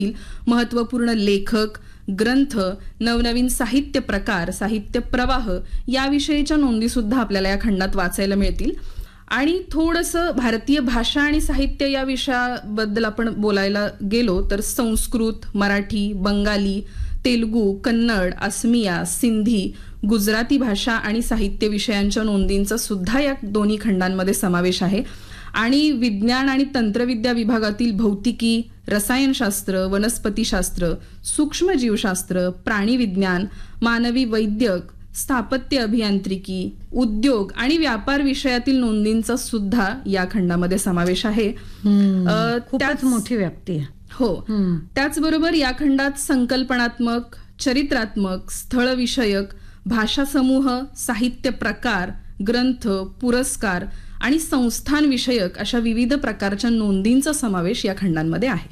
महत्त्वपूर्ण लेखक, ग्रंथ, नवनवीन साहित्य प्रकार, साहित्य प्रवाह याविषयीच्या नोंदी सुद्धा आपल्याला या खंडात वाचायला मिळतील. आणि थोडंसं भारतीय भाषा आणि साहित्य या विषयाबद्दल आपण बोलायला गेलो तर संस्कृत, मराठी, बंगाली, तेलुगू, कन्नड, असमिया, सिंधी, गुजराती भाषा आणि साहित्य विषयांच्या नोंदींचा सुद्धा या दोन्ही खंडांमध्ये समावेश आहे. आणि विज्ञान आणि तंत्रविद्या विभागातील भौतिकी, रसायनशास्त्र, वनस्पतीशास्त्र, सूक्ष्मजीवशास्त्र, प्राणीविज्ञान, मानवी वैद्यक, स्थापत्य अभियांत्रिकी, उद्योग आणि व्यापार विषयातील नोंदींचा सुद्धा या खंडामध्ये समावेश आहे. खूपच मोठी व्याप्ती आहे. हो. त्याचबरोबर या खंडात संकल्पनात्मक, चरित्रात्मक, स्थळविषयक, भाषा समूह, साहित्य प्रकार, ग्रंथ, पुरस्कार आणि संस्थान विषयक अशा विविध प्रकारच्या नोंदींचा समावेश या खंडांमध्ये आहे.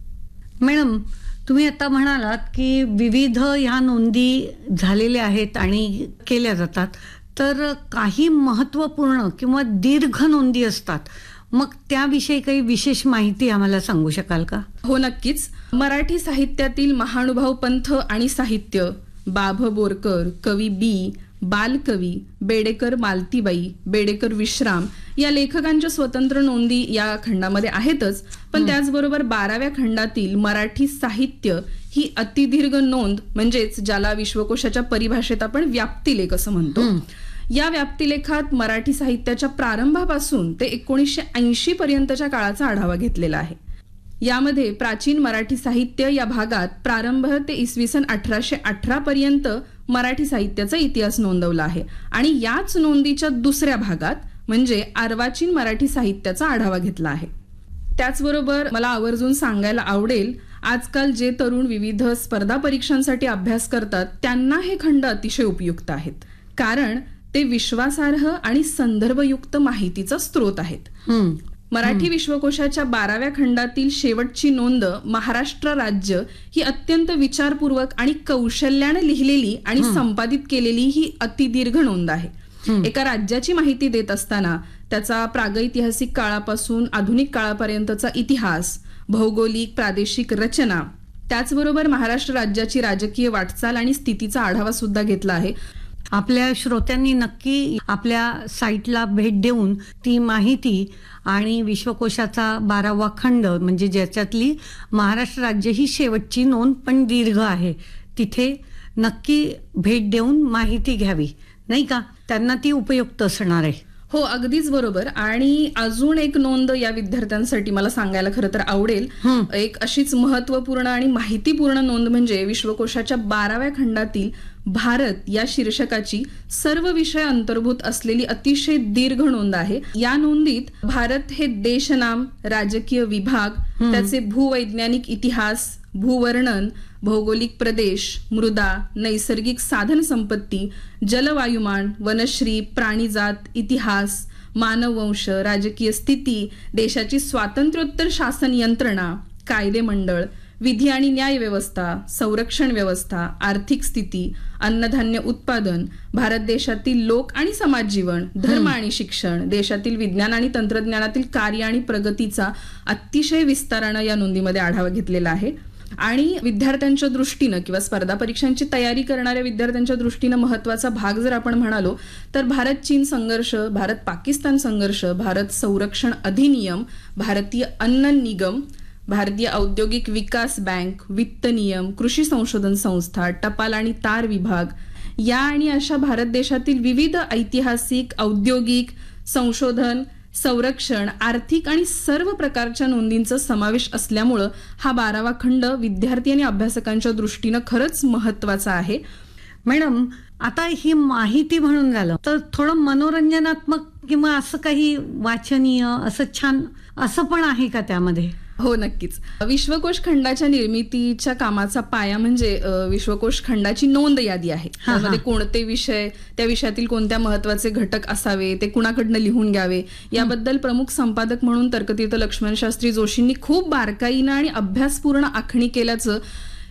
मॅडम, तुम्ही आता म्हणालात की विविध ह्या नोंदी झालेल्या आहेत आणि केल्या जातात, तर काही महत्त्वपूर्ण किंवा दीर्घ नोंदी असतात, मग त्याविषयी काही विशेष माहिती आम्हाला सांगू शकाल का? हो, नक्कीच. मराठी साहित्यातील महानुभाव पंथ आणि साहित्य, बाभ बोरकर, कवी बी, बालकवी, बेडेकर मालतीबाई, बेडेकर विश्राम या लेखकांच्या स्वतंत्र नोंदी या खंडामध्ये आहेतच. पण त्याचबरोबर 12व्या खंडातील मराठी साहित्य ही अतिदीर्घ नोंद, म्हणजेच ज्याला विश्वकोशाच्या परिभाषेत आपण व्याप्तिलेख असं म्हणतो, या व्याप्तिलेखात मराठी साहित्याच्या प्रारंभापासून ते 1980 पर्यंतच्या काळाचा आढावा घेतलेला आहे. यामध्ये प्राचीन मराठी साहित्य या भागात प्रारंभ ते इसवी सन 1818 पर्यंत मराठी साहित्याचा इतिहास नोंदवला आहे. आणि याच नोंदीच्या दुसऱ्या भागात म्हणजे अर्वाचीन मराठी साहित्याचा आढावा घेतला आहे. त्याचबरोबर मला आवर्जून सांगायला आवडेल, आजकाल जे तरुण विविध स्पर्धा परीक्षांसाठी अभ्यास करतात त्यांना हे खंड अतिशय उपयुक्त आहेत, कारण ते विश्वासार्ह आणि संदर्भयुक्त माहितीचा स्रोत आहेत. मराठी विश्वकोशाच्या 12व्या खंडातील शेवटची नोंद महाराष्ट्र राज्य ही अत्यंत विचारपूर्वक आणि कौशल्याने लिहिलेली आणि संपादित केलेली ही अतिदीर्घ नोंद आहे. एका राज्याची माहिती देत असताना त्याचा प्रागैतिहासिक काळापासून आधुनिक काळापर्यंतचा इतिहास, भौगोलिक प्रादेशिक रचना, त्याचबरोबर महाराष्ट्र राज्याची राजकीय वाटचाल आणि स्थितीचा आढावा सुद्धा घेतला आहे. आपल्या श्रोत्यांनी नक्की आपल्या साईटला भेट देऊन ती माहिती आणि विश्वकोशाचा 12वा खंड म्हणजे ज्याच्यातली महाराष्ट्र राज्य ही शेवटची नोंद पण दीर्घ आहे, तिथे नक्की भेट देऊन माहिती घ्यावी, नाही का? त्यांना ती उपयुक्त असणार आहे. हो, अगदीच बरोबर. आणि अजून एक नोंद या विद्यार्थ्यांसाठी मला सांगायला खरं तर आवडेल. एक अशीच महत्वपूर्ण आणि माहितीपूर्ण नोंद म्हणजे विश्वकोशाच्या 12व्या खंडातील भारत या शीर्षकाची सर्व विषय अंतर्भूत असलेली अतिशय दीर्घ नोंद आहे. या नोंदीत भारत हे देशनाम, राजकीय विभाग, त्याचे भूवैज्ञानिक इतिहास, भूवर्णन, भौगोलिक प्रदेश, मृदा, नैसर्गिक साधन संपत्ती, जलवायुमान, वनश्री, प्राणीजात, इतिहास, मानववंश, राजकीय स्थिती, देशाची स्वातंत्र्योत्तर शासन यंत्रणा, कायदे मंडळ, विधी आणि न्याय व्यवस्था, संरक्षण व्यवस्था, आर्थिक स्थिती, अन्नधान्य उत्पादन, भारत देशातील लोक आणि समाज जीवन, धर्म आणि शिक्षण, देशातील विज्ञान आणि तंत्रज्ञानातील कार्य आणि प्रगतीचा अतिशय विस्तारानं या नोंदीमध्ये आढावा घेतलेला आहे. आणि विद्यार्थ्यांच्या दृष्टीनं किंवा स्पर्धा परीक्षांची तयारी करणाऱ्या विद्यार्थ्यांच्या दृष्टीनं महत्वाचा भाग जर आपण म्हणालो तर भारत चीन संघर्ष, भारत पाकिस्तान संघर्ष, भारत संरक्षण अधिनियम, भारतीय अन्न निगम, भारतीय औद्योगिक विकास बँक, वित्त नियम, कृषी संशोधन संस्था, टपाल आणि तार विभाग या आणि अशा भारत देशातील विविध ऐतिहासिक, औद्योगिक, संशोधन, संरक्षण, आर्थिक आणि सर्व प्रकारच्या नोंदींचा समावेश असल्यामुळं हा 12वा खंड विद्यार्थी आणि अभ्यासकांच्या दृष्टीनं खरंच महत्वाचा आहे. मॅडम, आता ही माहिती म्हणून झालं, तर थोडं मनोरंजनात्मक किंवा असं काही वाचनीय असं छान असं पण आहे का त्यामध्ये? हो, नक्कीच. विश्वकोश खंडाच्या निर्मितीच्या कामाचा पाया म्हणजे विश्वकोश खंडाची नोंद यादी आहे. त्यामध्ये कोणते विषय, त्या विषयातील कोणत्या महत्वाचे घटक असावे, ते कुणाकडनं लिहून घ्यावे याबद्दल प्रमुख संपादक म्हणून तर्कतीर्थ लक्ष्मण शास्त्री जोशींनी खूप बारकाईनं आणि अभ्यासपूर्ण आखणी केल्याचं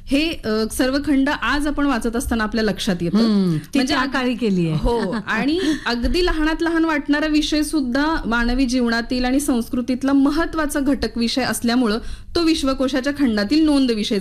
हे सर्व खंड आज आपण वाचत असताना आपल्या लक्षात येतं. म्हणजे त्या काळी केली आहे. हो, आणि अगदी लहानात लहान वाटणारा विषय सुद्धा मानवी जीवनातील आणि संस्कृतीतला महत्वाचा घटक विषय असल्यामुळं तो विश्वकोशाच्या खंडातील नोंद विषय